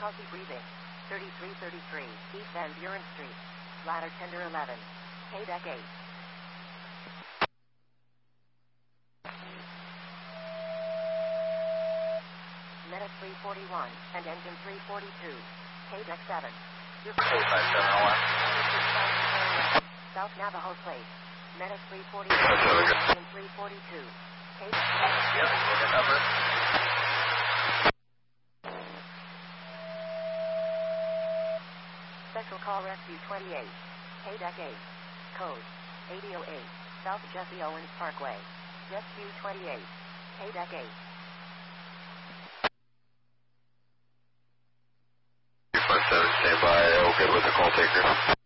difficulty breathing. 3333, East Van Buren Street. Ladder tender 11. K-Deck 8. Medic 341 and engine 342. K-Deck 7. South Navajo Place. Medic 341 and engine 342. K-Deck 7. Yep, good number. Special Call Rescue 28. K-Deck 8. Code 8008. South Jesse Owens Parkway. Rescue 28. K-Deck 8. Stand by. All good with the call taker.